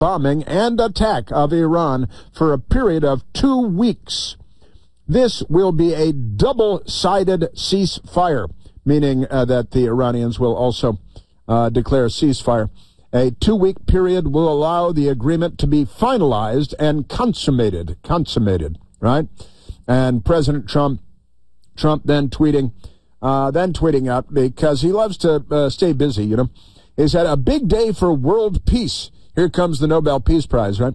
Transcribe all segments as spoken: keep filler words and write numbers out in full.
bombing and attack of Iran for a period of two weeks. This will be a double-sided ceasefire, meaning uh, that the Iranians will also uh, declare ceasefire. A two-week period will allow the agreement to be finalized and consummated, consummated, right? And President Trump, Trump then tweeting, uh, then tweeting out, because he loves to uh, stay busy, you know. He said, a big day for world peace. Here comes the Nobel Peace Prize, right?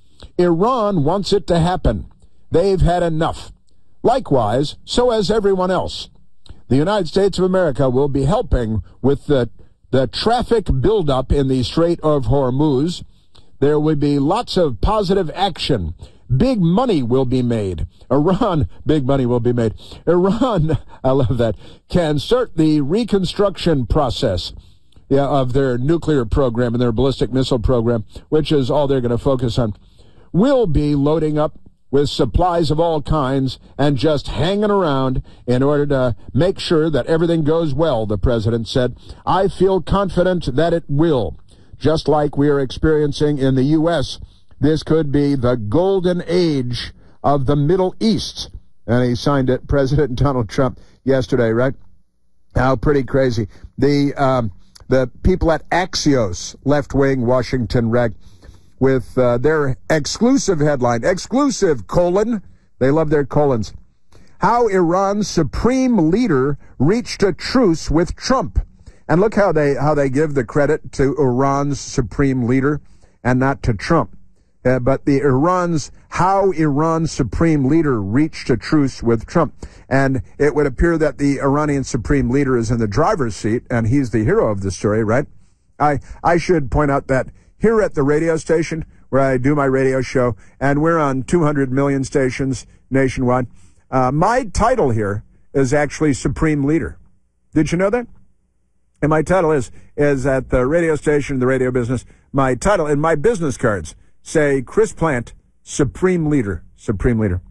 Iran wants it to happen. They've had enough. Likewise, so has everyone else. The United States of America will be helping with the, the traffic buildup in the Strait of Hormuz. There will be lots of positive action. Big money will be made. Iran, big money will be made. Iran, I love that, can start the reconstruction process yeah, of their nuclear program and their ballistic missile program, which is all they're going to focus on. We'll be loading up with supplies of all kinds and just hanging around in order to make sure that everything goes well, the president said. I feel confident that it will. Just like we are experiencing in the U S, this could be the golden age of the Middle East. And he signed it, President Donald Trump, yesterday, right? How pretty crazy. The, um, the people at Axios, left-wing Washington rag, with uh, their exclusive headline, exclusive, colon, they love their colons, how Iran's supreme leader reached a truce with Trump. And look how they how they give the credit to Iran's supreme leader and not to Trump. Uh, but the Iran's, how Iran's supreme leader reached a truce with Trump. And it would appear that the Iranian supreme leader is in the driver's seat, and he's the hero of the story, right? I, I should point out that here at the radio station where I do my radio show, and we're on two hundred million stations nationwide, uh, my title here is actually Supreme Leader. Did you know that? And my title is, is at the radio station, the radio business, my title and my business cards say Chris Plant, Supreme Leader, Supreme Leader.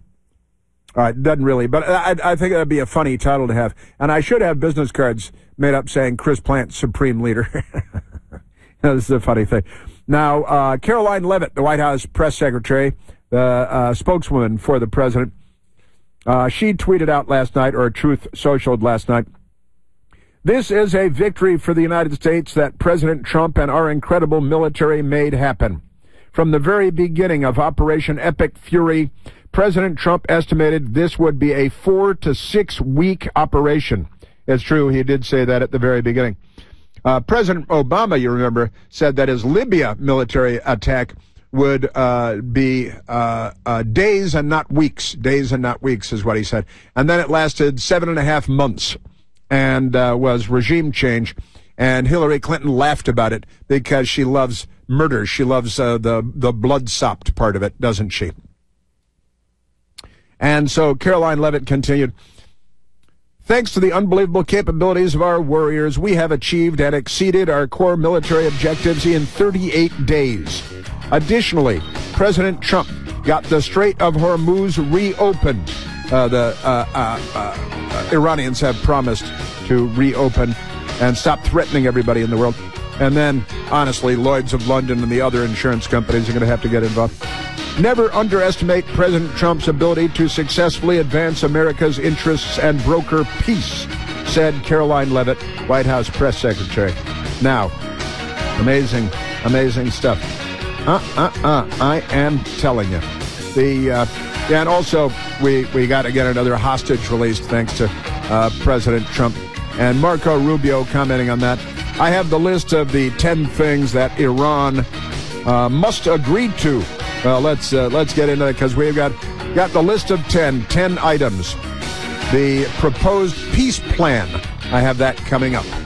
All right, doesn't really, but I, I think that'd be a funny title to have. And I should have business cards made up saying Chris Plant, Supreme Leader. This is a funny thing. Now, uh, Caroline Leavitt, the White House press secretary, the uh, spokeswoman for the president, uh, she tweeted out last night, or Truth Socialed last night, this is a victory for the United States that President Trump and our incredible military made happen. From the very beginning of Operation Epic Fury, President Trump estimated this would be a four to six week operation. It's true, he did say that at the very beginning. Uh, President Obama, you remember, said that his Libya military attack would uh, be uh, uh, days and not weeks. Days and not weeks is what he said. And then it lasted seven and a half months and uh, was regime change. And Hillary Clinton laughed about it because she loves murder. She loves uh, the, the blood-sopped part of it, doesn't she? And so Caroline Leavitt continued, thanks to the unbelievable capabilities of our warriors, we have achieved and exceeded our core military objectives in thirty-eight days. Additionally, President Trump got the Strait of Hormuz reopened. Uh, the uh, uh, uh, Iranians have promised to reopen and stop threatening everybody in the world. And then, honestly, Lloyd's of London and the other insurance companies are going to have to get involved. Never underestimate President Trump's ability to successfully advance America's interests and broker peace, said Caroline Leavitt, White House press secretary. Now, amazing, amazing stuff. Uh-uh-uh, I am telling you. The, uh, yeah, and also, we, we got to get another hostage released, thanks to uh, President Trump. And Marco Rubio commenting on that. I have the list of the ten things that Iran uh, must agree to. Well, let's uh, let's get into it because we've got got the list of ten, ten items. The proposed peace plan. I have that coming up.